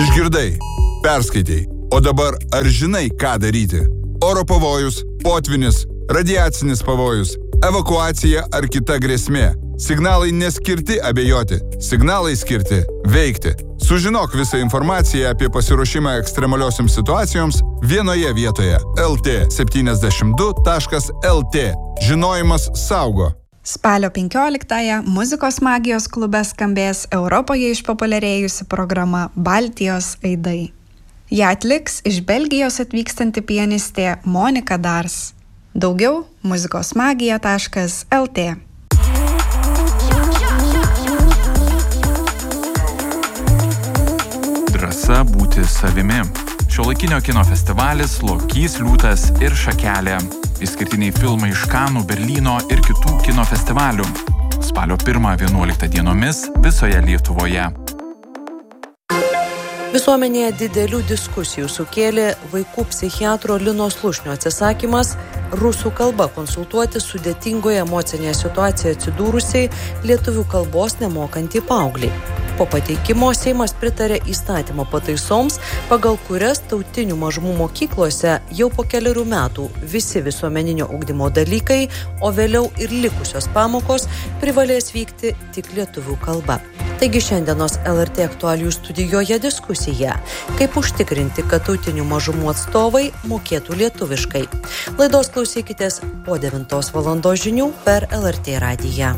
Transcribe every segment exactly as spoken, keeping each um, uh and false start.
Išgirdai, perskaitei. O dabar ar žinai, ką daryti? Oro pavojus, potvinis, radiacinis pavojus, evakuacija ar kita grėsmė. Signalai neskirti abejoti, signalai skirti veikti. Sužinok visą informaciją apie pasiruošimą ekstremaliosioms situacijoms vienoje vietoje. el t septyniasdešimt du taškas el t. Žinojimas saugo. Spalio penkioliktąją muzikos magijos klube skambės Europoje išpopuliarėjusi programa Baltijos aidai. Ją atliks iš Belgijos atvykstanti pianistė Monika Dars. Daugiau muzikosmagija taškas el t. Drąsa būti savimi. Šiuolaikinio kino festivalis Lokys, liūtas ir šakelė. Išskirtiniai filmai iš Kanų, Berlyno ir kitų kino festivalių. Spalio pirmą vienuoliktą dienomis visoje Lietuvoje. Visuomenėje didelių diskusijų sukėlė vaikų psichiatro Lino Slušnio atsisakymas rusų kalba konsultuoti sudėtingoje emocinėje situacijoje atsidūrusiai lietuvių kalbos nemokantį paauglį. Po pateikimo Seimas pritarė įstatymo pataisoms, pagal kurias tautinių mažumų mokyklose jau po keliarių metų visi visuomeninio ugdymo dalykai, o vėliau ir likusios pamokos privalės vykti tik lietuvių kalba. Taigi šiandienos el er tė aktualijų studijoje diskusija, kaip užtikrinti, kad tautinių mažumų atstovai mokėtų lietuviškai. Laidos klausykitės po devintos valandos žinių per el er tė radiją.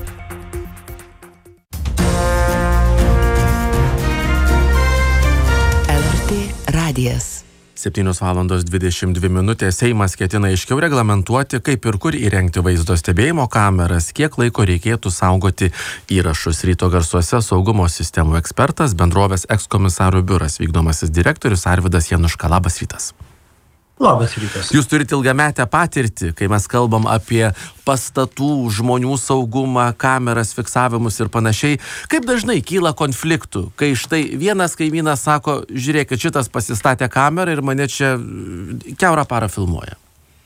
Radijas. septynios valandos dvidešimt dvi minutės. Seimas ketina aiškiau reglamentuoti, kaip ir kur įrengti vaizdo stebėjimo kameras, kiek laiko reikėtų saugoti įrašus. Ryto garsuose saugumo sistemų ekspertas, bendrovės ekskomisarų biuras vykdomasis direktorius Arvydas Januška. Labas rytas. Labas rytas. Jūs turite ilgametę patirtį, kai mes kalbam apie pastatų, žmonių saugumą, kameras, fiksavimus ir panašiai. Kaip dažnai kyla konfliktų, kai štai vienas kaimynas sako, žiūrėkit, šitas pasistatė kamerą ir mane čia kiaurą parą filmuoja?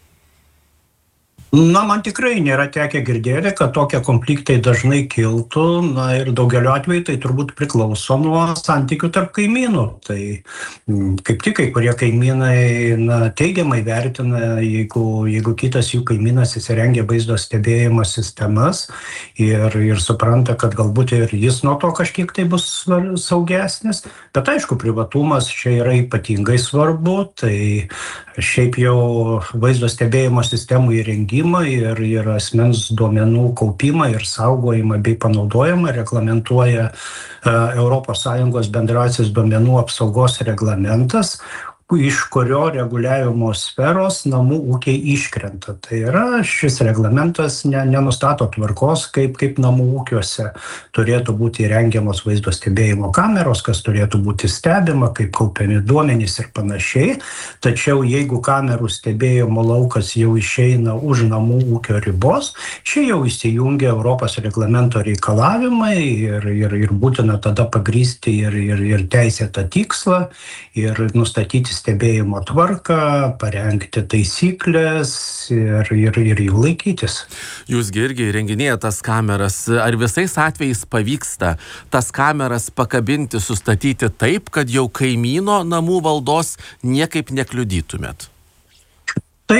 Na, man tikrai nėra tekę girdėti, kad tokie konfliktai dažnai kiltų. Na ir daugeliu atveju tai turbūt priklauso nuo santykių tarp kaimynų. Tai kaip tik kai kurie kaimynai na, teigiamai vertina, jeigu, jeigu kitas jų kaimynas įsirengia vaizdo stebėjimo sistemas ir, ir supranta, kad galbūt ir jis nuo to kažkiek tai bus saugesnis. Bet aišku, privatumas čia yra ypatingai svarbu. Tai šiaip jau vaizdo stebėjimo sistemų įrengimą ir, ir asmens duomenų kaupimą ir saugojimą bei panaudojimą reglamentuoja Europos Sąjungos bendrasis duomenų apsaugos reglamentas, iš kurio reguliavimo sferos namų ūkiai iškrenta. Tai yra, šis reglamentas ne, nenustato tvarkos, kaip, kaip namų ūkiuose turėtų būti įrengiamos vaizdo stebėjimo kameros, kas turėtų būti stebima, kaip kaupiami duomenys ir panašiai. Tačiau jeigu kamerų stebėjimo laukas jau išeina už namų ūkio ribos, čia jau įsijungia Europos reglamento reikalavimai ir, ir, ir būtina tada pagrįsti ir, ir, ir teisėtą tikslą ir nustatyti stebėjimo tvarką, parengti taisyklės ir, ir, ir jų laikytis. Jūsgi irgi renginėja tas kameras. Ar visais atvejais pavyksta tas kameras pakabinti, sustatyti taip, kad jau kaimyno namų valdos niekaip nekliudytumėt? Tai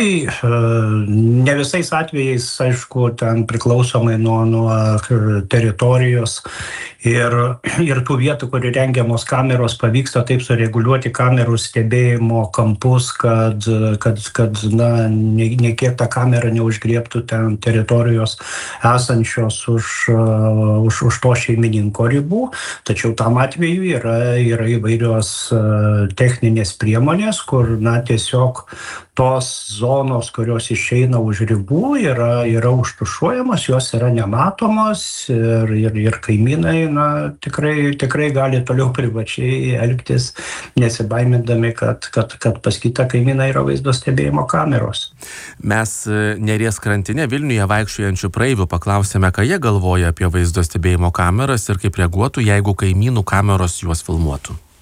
ne visais atvejais, aišku, ten priklausomai nuo, nuo teritorijos ir, ir tų vietų, kur įrengiamos kameros, pavyksta taip sureguliuoti kamerų stebėjimo kampus, kad, kad, kad na, ne, ne kiek ta kamera neužgriebtų ten teritorijos esančios už, už, už to šeimininko ribų. Tačiau tam atveju yra, yra įvairios techninės priemonės, kur na, tiesiog tos zonos, kurios išeina už ribų, yra, yra užtušuojamos, jos yra nematomos ir, ir, ir kaimynai na, tikrai, tikrai gali toliau privačiai elgtis, nesibaimindami, kad, kad, kad pas kitą kaimyną yra vaizdo stebėjimo kameros. Mes Neries krantine Vilniuje vaikščiojančių praeivių paklausėme, ką jie galvoja apie vaizdo stebėjimo kameras ir kaip reaguotų, jeigu kaimynų kameros juos filmuotų.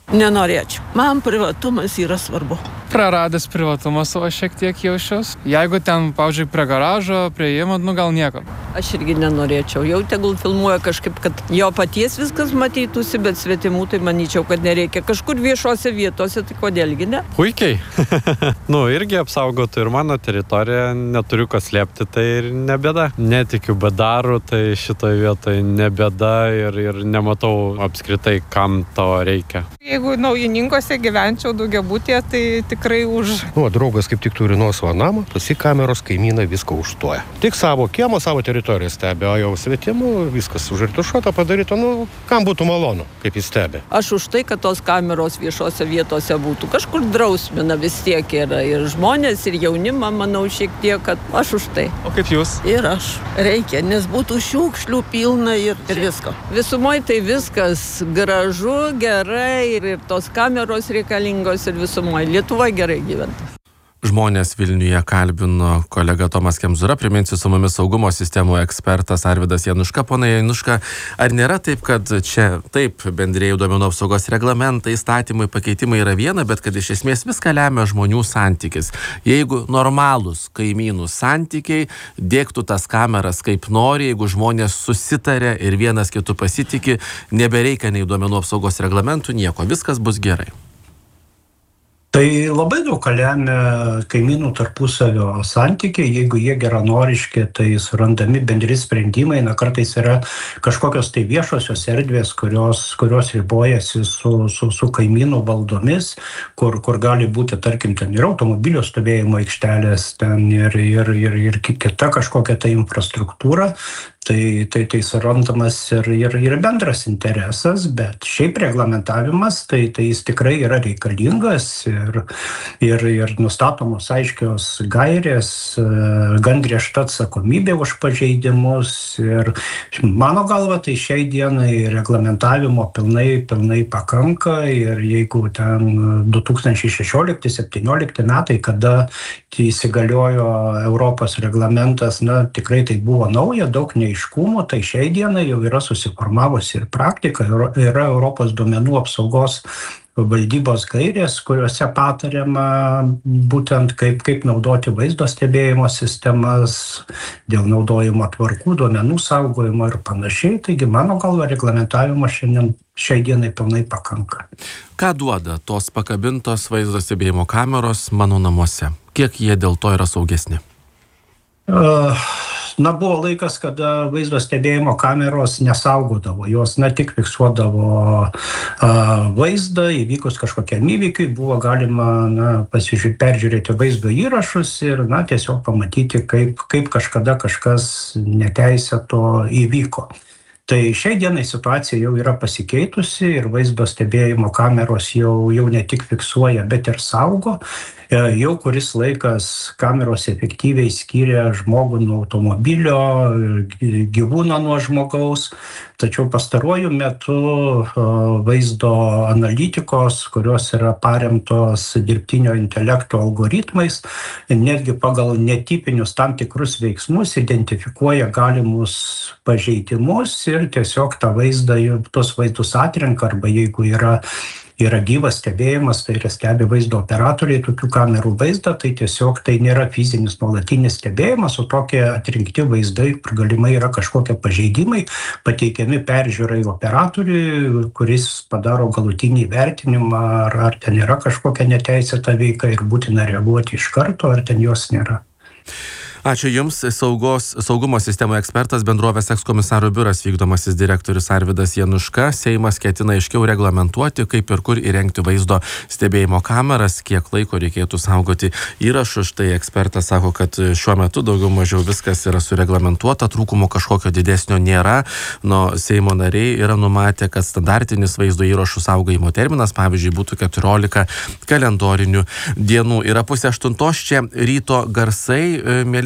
Nenorėčiau. Man privatumas yra svarbu. Praradęs privatumą savo šiek tiek jaučiaus. Jeigu ten, pavyzdžiui, prie garažo, prie įėjimo, nu gal nieko. Aš irgi nenorėčiau. Jau tegul filmuoja kažkaip, kad jo paties viskas matytųsi, bet svetimų tai manyčiau, kad nereikia. Kažkur viešose vietose, tai kodėlgi ne? Puikiai. Nu, irgi apsaugotų ir mano teritoriją, neturiu ko slėpti, tai ir nebėda. Netikiu badaru, tai šitoje vietoje nebėda ir, ir nematau apskritai, kam to reikia. Jeigu naujininkose gyvenčiau daugiabutyje, tai tikrai už. Nu, draugas kaip tik turi nuosavą namą, pasi kameros kaimynai viską užstoja. Tik savo kiemo, savo teritoriją stebi, o jau svetimų viskas užretušuota padaryta, nu, kam būtų malonu, kaip jis stebi. Aš už tai, kad tos kameros viešose vietose būtų. Kažkur drausmina vis tiek yra ir žmonės, ir jaunimą, manau, šiek tiek, kad aš už tai. O kaip jūs? Ir aš. Reikia, nes būtų šiukšlių pilna ir, ir visko. Visumoje tai viskas gražu, gerai ir, ir tos kameros reikalingos ir visumoje. Lietuva gerai gyventa. Žmonės Vilniuje kalbino kolega Tomas Kemzūra, priminsiu su mumis saugumo sistemų ekspertas Arvydas Januška. Pone Januška, ar nėra taip, kad čia taip bendrėjų duomenų apsaugos reglamentai, įstatymai, pakeitimai yra viena, bet kad iš esmės viską lemia žmonių santykis? Jeigu normalūs kaimynų santykiai, dėktų tas kameras kaip nori, jeigu žmonės susitarė ir vienas kitu pasitikė, nebereikia nei duomenų apsaugos reglamentų, nieko, viskas bus gerai. Tai labai daug ką lemia kaimynų tarpusavio santykiai, jeigu jie geranoriški, tai surandami bendri sprendimai, na kartais yra kažkokios tai viešosios erdvės, kurios, kurios ribojasi su, su, su kaimynų valdomis, kur, kur gali būti, tarkim, ten ir automobilio stovėjimo aikštelės, ten ir, ir, ir, ir kita kažkokia tai infrastruktūra. Tai, tai, tai surandamas ir, ir, ir bendras interesas, bet šiaip reglamentavimas, tai, tai jis tikrai yra reikalingas ir, ir, ir nustatomos aiškios gairės, gan griežta atsakomybė už pažeidimus ir mano galva, tai šiai dienai reglamentavimo pilnai, pilnai pakanka ir jeigu ten du tūkstančiai šešiolikti septyniolikti metai, kada įsigaliojo Europos reglamentas, na tikrai tai buvo nauja, daug nei aiškumo, tai šiai dienai jau yra susiformavusi ir praktika, yra Europos duomenų apsaugos valdybos gairės, kuriuose patariama būtent kaip, kaip naudoti vaizdo stebėjimo sistemas, dėl naudojimo tvarkų, duomenų saugojimo ir panašiai. Taigi, mano galva, reglamentavimo šiandien šiai dienai pilnai pakanka. Ką duoda tos pakabintos vaizdo stebėjimo kameros mano namuose? Kiek jie dėl to yra saugesni? Uh, Na, buvo laikas, kada vaizdo stebėjimo kameros nesaugodavo. Jos, na, tik fiksuodavo a, vaizdą, įvykus kažkokiam įvykiui, buvo galima, na, pasižiūrėti, peržiūrėti vaizdo įrašus ir, na, tiesiog pamatyti, kaip, kaip kažkada kažkas neteisėto įvyko. Tai šiai dienai situacija jau yra pasikeitusi ir vaizdo stebėjimo kameros jau, jau ne tik fiksuoja, bet ir saugo. Jau kuris laikas kameros efektyviai skiria žmogų nuo automobilio, gyvūną nuo žmogaus, tačiau pastaruoju metu vaizdo analitikos, kurios yra paremtos dirbtinio intelekto algoritmais, netgi pagal netipinius tam tikrus veiksmus identifikuoja galimus pažeidimus ir tiesiog tą vaizdą, tos vaizdus atrenka, arba jeigu yra yra gyvas stebėjimas, tai yra stebi vaizdo operatoriai tokių kamerų vaizdą, tai tiesiog tai nėra fizinis nuolatinis stebėjimas, o tokie atrinkti vaizdai, kur galimai yra kažkokie pažeidimai, pateikiami peržiūrai operatoriui, kuris padaro galutinį vertinimą, ar, ar ten yra kažkokia neteisėta veika ir būtina reaguoti iš karto, ar ten jos nėra. Ačiū Jums, saugos, saugumo sistemų ekspertas, bendrovės ekskomisarų biuras vykdomasis direktorius Arvydas Januška. Seimas ketina aiškiau reglamentuoti, kaip ir kur įrengti vaizdo stebėjimo kameras, kiek laiko reikėtų saugoti įrašus. Štai ekspertas sako, kad šiuo metu daugiau mažiau viskas yra sureglamentuota, trūkumo kažkokio didesnio nėra. No, Seimo nariai yra numatę, kad standartinis vaizdo įrašų saugojimo terminas, pavyzdžiui, būtų keturiolika kalendorinių dienų. Yra pusė aštuntos čia ryto garsai, mėly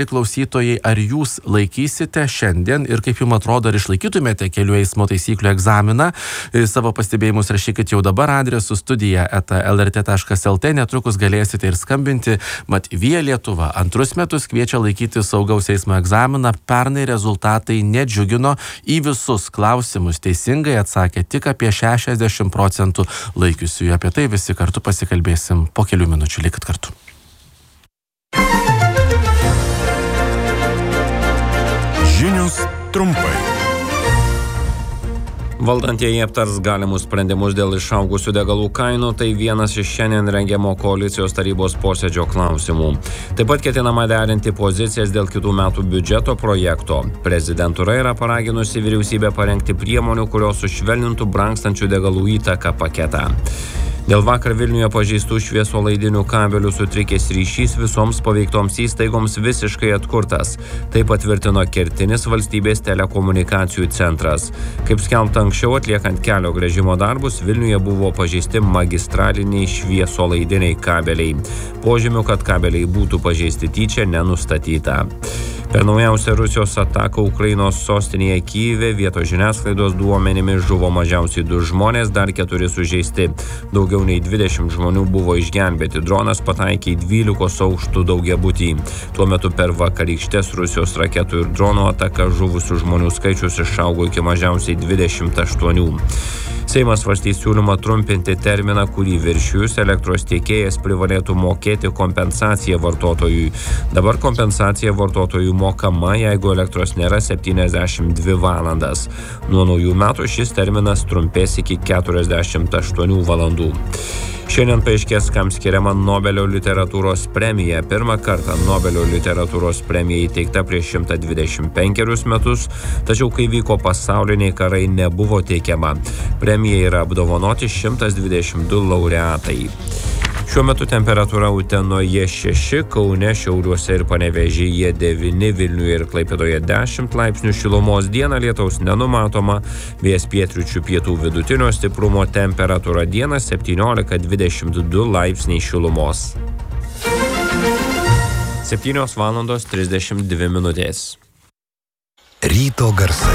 klausytojai, ar jūs laikysite šiandien ir kaip jums atrodo, ar išlaikytumėte kelių eismo taisyklių egzaminą. Savo pastebėjimus rašykit jau dabar adresu studija eta el er tė taškas el tė, netrukus galėsite ir skambinti. Mat, Via Lietuva antrus metus kviečia laikyti saugaus eismo egzaminą. Pernai rezultatai nedžiugino, į visus klausimus teisingai atsakė tik apie šešiasdešimt procentų laikiusiųjų. Apie tai visi kartu pasikalbėsim po kelių minučių. Likit kartu. Žinios trumpai. Valdantieji aptars galimus sprendimus dėl išaugusių degalų kainų, tai vienas iš šiandien rengiamo koalicijos tarybos posėdžio klausimų. Taip pat ketinama derinti pozicijas dėl kitų metų biudžeto projekto. Prezidentūra yra paraginusi vyriausybę parengti priemonių, kurios sušvelnintų brangstančių degalų įtaką paketą. Dėl vakar Vilniuje pažeistų šviesolaidinių kabelių sutrikęs ryšys visoms paveiktoms įstaigoms visiškai atkurtas. Tai patvirtino kertinis valstybės telekomunikacijų centras. Kaip skelbta anksčiau, atliekant kelio gręžimo darbus, Vilniuje buvo pažeisti magistraliniai šviesolaidiniai kabeliai. Požymių, kad kabeliai būtų pažeisti tyčia, nenustatyta. Per naujausią Rusijos ataką Ukrainos sostinėje Kyjive vietos žiniasklaidos duomenimis žuvo mažiausiai du žmonės, dar keturi sužeisti. Daugiau nei dvidešimt žmonių buvo išgelbėti. Dronas pataikė į dvylikos aukštų daugiabutį. Tuo metu per vakarykštės Rusijos raketų ir dronų ataką žuvusių žmonių skaičius išaugo iki mažiausiai dvidešimt aštuonių. Seimas svarstys siūlymą trumpinti terminą, kurį viršijus elektros tiekėjas privalėtų mokėti kompensaciją vartotojui. Dabar kompensacija vartotojui mokama, jeigu elektros nėra septyniasdešimt dvi valandas. Nuo naujų metų šis terminas trumpės iki keturiasdešimt aštuonių valandų. Šiandien paaiškės, kam skiriama Nobelio literatūros premija. Pirmą kartą Nobelio literatūros premija įteikta prieš šimtą dvidešimt penkerius metus, tačiau kai vyko pasauliniai karai nebuvo teikiama. Premija yra apdovanoti šimtas dvidešimt du laureatai. Šiuo metu temperatūra Utenoje šeši, Kaune, Šiauliuose ir Panevėžyje devyni, Vilniuje ir Klaipėdoje dešimt laipsnių šilumos. Dieną lietaus nenumatoma, vėjas pietryčių pietų vidutinio stiprumo, temperatūra dieną septyniolika dvidešimt du laipsniai šilumos. septynios valandos trisdešimt dvi minutės. Ryto garsai.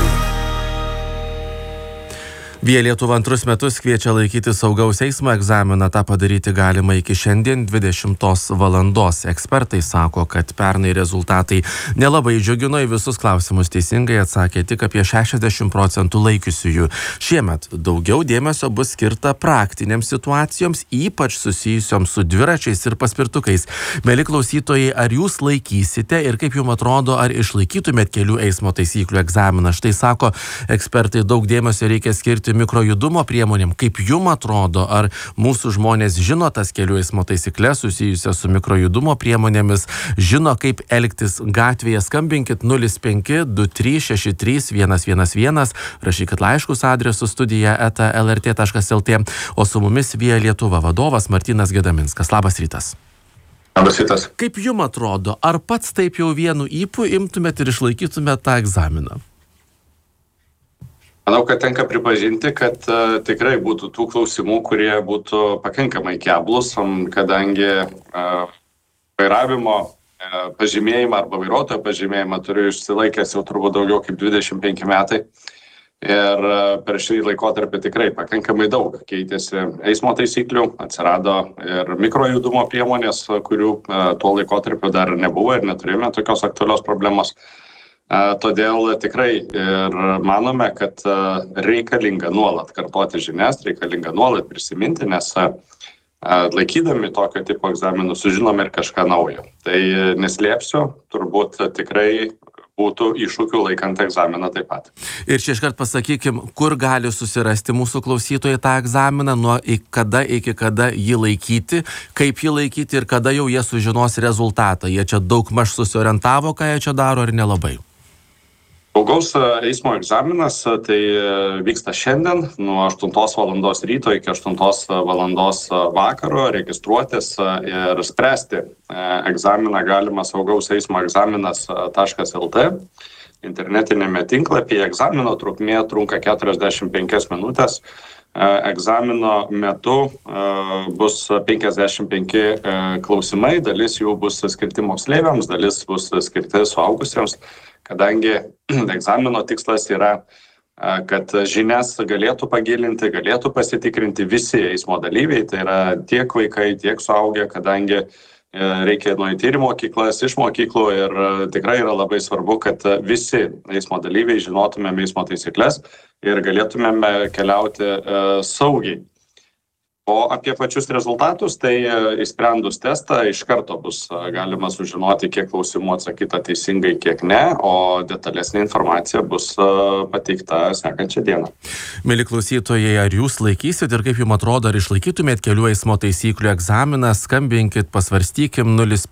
Via Lietuva antrus metus kviečia laikyti saugaus eismo egzaminą. Ta padaryti galima iki šiandien dvidešimtos valandos. Ekspertai sako, kad pernai rezultatai nelabai džiugino, į visus klausimus teisingai atsakė tik apie šešiasdešimt procentų laikiusiųjų. Šiemet daugiau dėmesio bus skirta praktinėms situacijoms, ypač susijusioms su dviračiais ir paspirtukais. Mieli klausytojai, ar jūs laikysite ir kaip jums atrodo, ar išlaikytumėt kelių eismo taisyklių egzaminą? Štai sako ekspertai, daug dėmesio reikia skirti mikrojudumo priemonėm. Kaip jum atrodo, ar mūsų žmonės žino tas kelių eismo taisyklės susijusias su mikrojudumo priemonėmis, žino kaip elgtis gatvėje? Skambinkit nulis penki du trys šeši trys vienas vienas vienas, rašykit laiškus adresu studija eta el er tė taškas el tė, o su mumis Via Lietuva vadovas Martynas Gedaminskas. Labas rytas. Labas rytas. Kaip jum atrodo, ar pats taip jau vienu ypu imtumėt ir išlaikytumėt tą egzaminą? Manau, kad tenka pripažinti, kad uh, tikrai būtų tų klausimų, kurie būtų pakankamai keblus, kadangi uh, vairavimo uh, pažymėjimą arba vairuotojo pažymėjimą turiu išsilaikęs jau turbūt daugiau kaip dvidešimt penki metai. Ir uh, per šį laikotarpį tikrai pakankamai daug keitėsi eismo taisyklių, atsirado ir mikrojudumo priemonės, kurių uh, tuo laikotarpiu dar nebuvo ir neturėjome tokios aktualios problemos. Todėl tikrai ir manome, kad reikalinga nuolat kartoti žinias, reikalinga nuolat prisiminti, nes laikydami tokio tipo egzaminų sužinome ir kažką naujo. Tai neslėpsiu, turbūt tikrai būtų iššūkių laikant egzaminą taip pat. Ir čia iškart pasakykim, kur gali susirasti mūsų klausytojai tą egzaminą, nuo kada iki kada jį laikyti, kaip jį laikyti ir kada jau jie sužinos rezultatą. Jie čia daug maž susiorientavo, ką jie čia daro, ar nelabai? Saugaus eismo egzaminas tai vyksta šiandien nuo aštuntos valandos ryto iki aštuntos valandos vakaro. Registruotis ir spręsti egzaminą galima saugaus eismo egzaminas taškas el tė internetinėme tinklapyje. Egzamino trukmė trunka keturiasdešimt penkias minutės. egzamino metu bus penkiasdešimt penki klausimai, dalis jų bus skirti moksleiviams, dalis bus skirti suaugusiems, kadangi egzamino tikslas yra, kad žinias galėtų pagilinti, galėtų pasitikrinti visi eismo dalyviai, tai yra tiek vaikai, tiek suaugę, kadangi reikia nueiti ir mokyklas, iš mokyklų ir tikrai yra labai svarbu, kad visi eismo dalyviai žinotumėm eismo taisyklės ir galėtumėm keliauti saugiai. O apie pačius rezultatus, tai išsprendus testą iš karto bus galima sužinoti, kiek klausimų atsakyta teisingai, kiek ne, o detalesnė informacija bus pateikta sekančią dieną. Mieli klausytojai, ar jūs laikysit ir kaip jums atrodo, ar išlaikytumėt kelių eismo taisyklių egzaminą, skambinkit, pasvarstykim nulis